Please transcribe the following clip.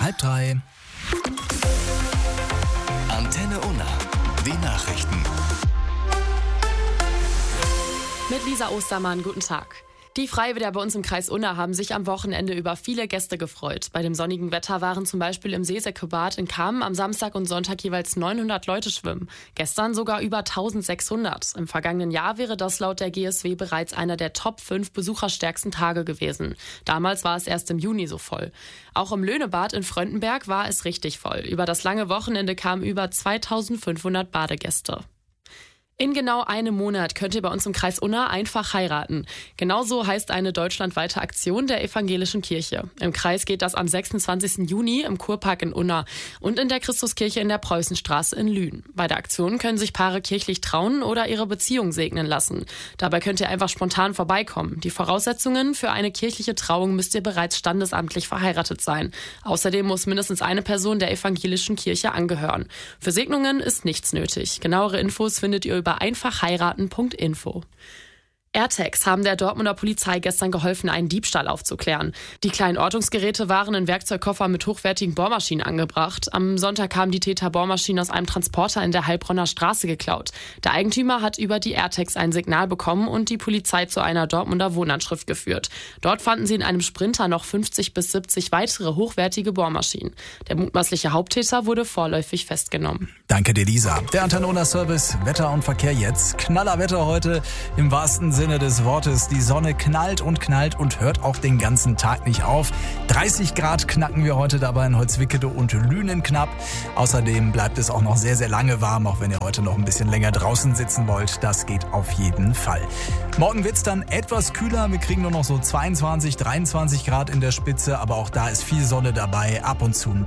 2:30. Antenne Unna, die Nachrichten. Mit Lisa Ostermann, guten Tag. Die Freiwilliger bei uns im Kreis Unna haben sich am Wochenende über viele Gäste gefreut. Bei dem sonnigen Wetter waren zum Beispiel im Seesäckebad in Kamen am Samstag und Sonntag jeweils 900 Leute schwimmen. Gestern sogar über 1600. Im vergangenen Jahr wäre das laut der GSW bereits einer der Top 5 besucherstärksten Tage gewesen. Damals war es erst im Juni so voll. Auch im Löhnebad in Fröndenberg war es richtig voll. Über das lange Wochenende kamen über 2500 Badegäste. In genau einem Monat könnt ihr bei uns im Kreis Unna einfach heiraten. Genauso heißt eine deutschlandweite Aktion der Evangelischen Kirche. Im Kreis geht das am 26. Juni im Kurpark in Unna und in der Christuskirche in der Preußenstraße in Lünen. Bei der Aktion können sich Paare kirchlich trauen oder ihre Beziehung segnen lassen. Dabei könnt ihr einfach spontan vorbeikommen. Die Voraussetzungen für eine kirchliche Trauung müsst ihr bereits standesamtlich verheiratet sein. Außerdem muss mindestens eine Person der Evangelischen Kirche angehören. Für Segnungen ist nichts nötig. Genauere Infos findet ihr über einfachheiraten.info. AirTags haben der Dortmunder Polizei gestern geholfen, einen Diebstahl aufzuklären. Die kleinen Ortungsgeräte waren in Werkzeugkoffer mit hochwertigen Bohrmaschinen angebracht. Am Sonntag haben die Täter Bohrmaschinen aus einem Transporter in der Heilbronner Straße geklaut. Der Eigentümer hat über die AirTags ein Signal bekommen und die Polizei zu einer Dortmunder Wohnanschrift geführt. Dort fanden sie in einem Sprinter noch 50 bis 70 weitere hochwertige Bohrmaschinen. Der mutmaßliche Haupttäter wurde vorläufig festgenommen. Danke dir, Lisa. Der Antenne Unna Service, Wetter und Verkehr jetzt. Knallerwetter heute im wahrsten Sinne des Wortes. Die Sonne knallt und hört auch den ganzen Tag nicht auf. 30 Grad knacken wir heute dabei in Holzwickede und Lünen knapp. Außerdem bleibt es auch noch sehr, sehr lange warm, auch wenn ihr heute noch ein bisschen länger draußen sitzen wollt. Das geht auf jeden Fall. Morgen wird's dann etwas kühler. Wir kriegen nur noch so 22, 23 Grad in der Spitze, aber auch da ist viel Sonne dabei. Ab und zu ein